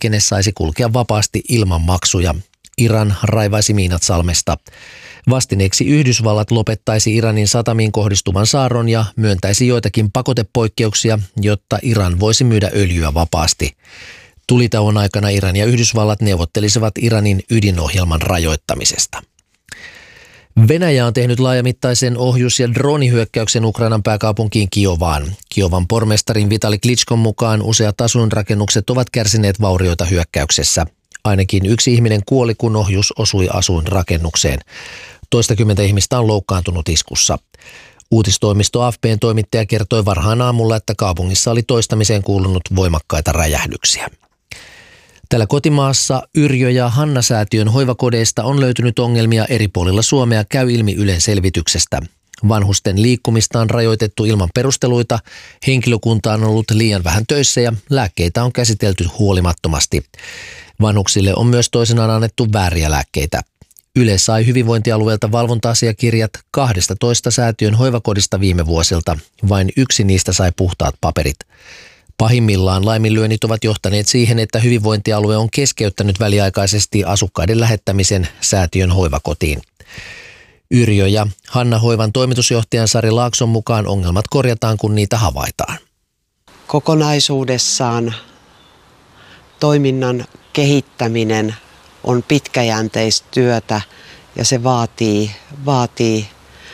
liikenne saisi kulkea vapaasti ilman maksuja. Iran raivaisi miinat salmesta. Vastineeksi Yhdysvallat lopettaisi Iranin satamiin kohdistuvan saarron ja myöntäisi joitakin pakotepoikkeuksia, jotta Iran voisi myydä öljyä vapaasti. Tulitauon aikana Iran ja Yhdysvallat neuvottelisivat Iranin ydinohjelman rajoittamisesta. Venäjä on tehnyt laajamittaisen ohjus- ja droonihyökkäyksen Ukrainan pääkaupunkiin Kiovaan. Kiovan pormestarin Vitali Klitschkon mukaan useat asuinrakennukset ovat kärsineet vaurioita hyökkäyksessä. Ainakin yksi ihminen kuoli, kun ohjus osui asuinrakennukseen. Toistakymmentä ihmistä on loukkaantunut iskussa. Uutistoimisto AFP:n toimittaja kertoi varhain aamulla, että kaupungissa oli toistamiseen kuulunut voimakkaita räjähdyksiä. Täällä kotimaassa Yrjö ja Hanna-säätiön hoivakodeista on löytynyt ongelmia eri puolilla Suomea, käy ilmi Ylen selvityksestä. Vanhusten liikkumista on rajoitettu ilman perusteluita, henkilökunta on ollut liian vähän töissä ja lääkkeitä on käsitelty huolimattomasti. Vanhuksille on myös toisinaan annettu vääriä lääkkeitä. Yle sai hyvinvointialueelta valvonta-asiakirjat 12 säätiön hoivakodista viime vuosilta. Vain yksi niistä sai puhtaat paperit. Pahimmillaan laiminlyönnit ovat johtaneet siihen, että hyvinvointialue on keskeyttänyt väliaikaisesti asukkaiden lähettämisen säätiön hoivakotiin. Yrjö ja Hanna Hoivan toimitusjohtajan Sari Laakson mukaan ongelmat korjataan, kun niitä havaitaan. Kokonaisuudessaan toiminnan kehittäminen on pitkäjänteistä työtä ja se vaatii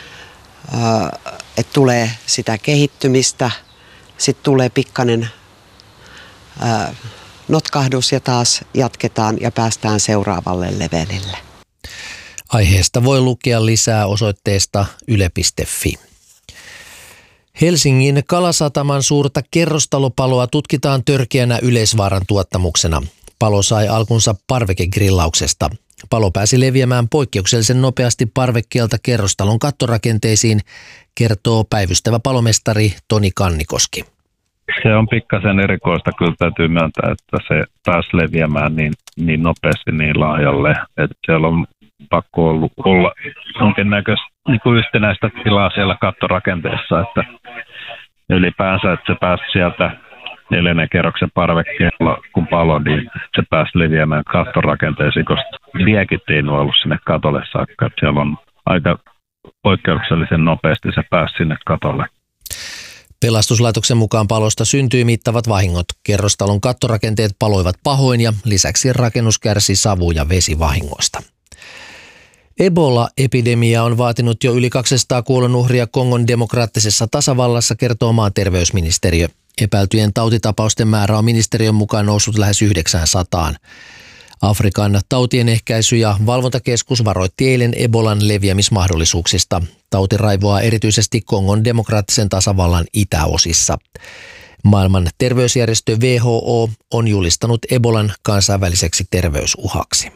että tulee sitä kehittymistä, sitten tulee pikkainen notkahdus ja taas jatketaan ja päästään seuraavalle levelille. Aiheesta voi lukea lisää osoitteesta yle.fi. Helsingin Kalasataman suurta kerrostalopaloa tutkitaan törkeänä yleisvaaran tuottamuksena. Palo sai alkunsa parvekegrillauksesta. Palo pääsi leviämään poikkeuksellisen nopeasti parvekkeelta kerrostalon kattorakenteisiin, kertoo päivystävä palomestari Toni Kannikoski. Se on pikkasen erikoista, kyllä täytyy myöntää, että se pääsi leviämään niin nopeasti niin laajalle, että siellä on pakko olla jonkinnäköistä niin yhtenäistä tilaa siellä kattorakenteessa, että ylipäänsä, että se pääsi sieltä 4. kerroksen parvekkeella, kun palo, niin se pääsi leviämään kattorakenteisiin, koska liekit ei ollut sinne katolle saakka. Siellä on aika poikkeuksellisen nopeasti se pääsi sinne katolle. Pelastuslaitoksen mukaan palosta syntyi mittavat vahingot. Kerrostalon kattorakenteet paloivat pahoin ja lisäksi rakennus kärsi savu- ja vesivahingoista. Ebola-epidemia on vaatinut jo yli 200 kuolonuhria Kongon demokraattisessa tasavallassa, kertoo maan terveysministeriö. Epäiltyjen tautitapausten määrä on ministeriön mukaan noussut lähes 900. Afrikan tautien ehkäisy- ja valvontakeskus varoitti eilen Ebolan leviämismahdollisuuksista. Tauti raivoaa erityisesti Kongon demokraattisen tasavallan itäosissa. Maailman terveysjärjestö WHO on julistanut Ebolan kansainväliseksi terveysuhaksi.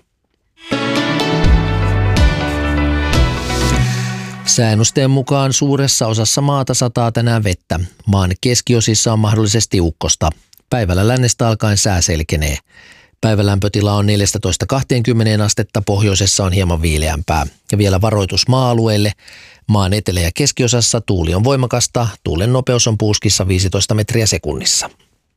Sääennusteen mukaan suuressa osassa maata sataa tänään vettä. Maan keskiosissa on mahdollisesti ukkosta. Päivällä lännestä alkaen sää selkenee. Päivälämpötila on 14-20 astetta, pohjoisessa on hieman viileämpää. Ja vielä varoitus maa-alueille. Maan etelä- ja keskiosassa tuuli on voimakasta, tuulen nopeus on puuskissa 15 metriä sekunnissa.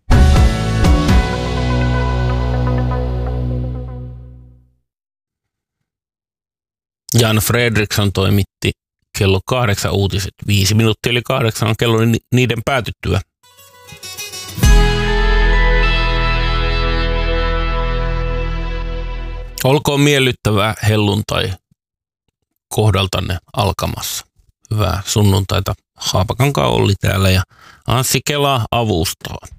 Jan Fredriksson toimitti kello 8 uutiset. 5 minuuttia eli 8 on kello niiden päätyttyä. Olkoon miellyttävää helluntai kohdaltanne alkamassa. Hyvää sunnuntaita. Haapakankaan Olli täällä ja Anssi Kela avustaa.